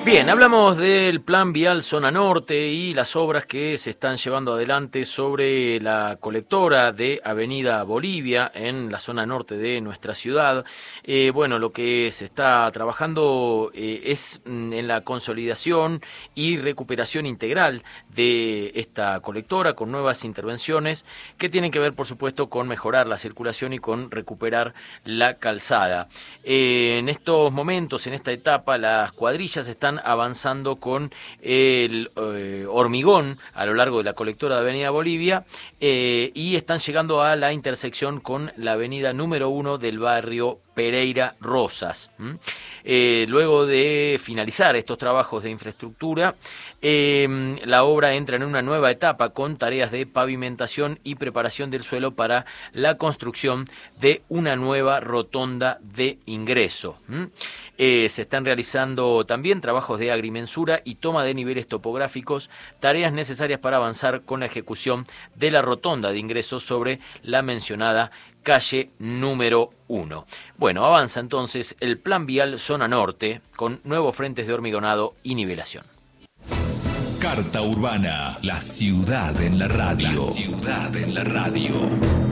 Bien, hablamos del Plan Vial Zona Norte y las obras que se están llevando adelante sobre la colectora de Avenida Bolivia en la zona norte de nuestra ciudad. Bueno, lo que se está trabajando es en la consolidación y recuperación integral de esta colectora con nuevas intervenciones que tienen que ver, por supuesto, con mejorar la circulación y con recuperar la calzada. En estos momentos, en esta etapa, las cuadrillas están avanzando con el hormigón a lo largo de la colectora de Avenida Bolivia y están llegando a la intersección con la avenida número 1 del barrio Pereira Rosas. Luego de finalizar estos trabajos de infraestructura, la obra entra en una nueva etapa con tareas de pavimentación y preparación del suelo para la construcción de una nueva rotonda de ingreso. Se están realizando también trabajos de agrimensura y toma de niveles topográficos, tareas necesarias para avanzar con la ejecución de la rotonda de ingreso sobre la mencionada calle número 1. Bueno, avanza entonces el Plan Vial Zona Norte con nuevos frentes de hormigonado y nivelación. Carta Urbana, la ciudad en la radio. La ciudad en la radio.